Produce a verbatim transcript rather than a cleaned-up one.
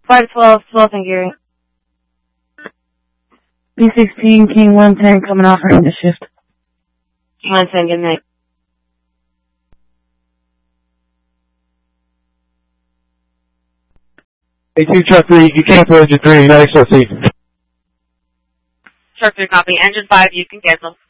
five twelve, twelve and Gary. B sixteen, King one ten coming off right into shift. King one ten, good night. A two, truck three, you cancel engine three, medics will see. Truck three, copy. Engine five, you can cancel.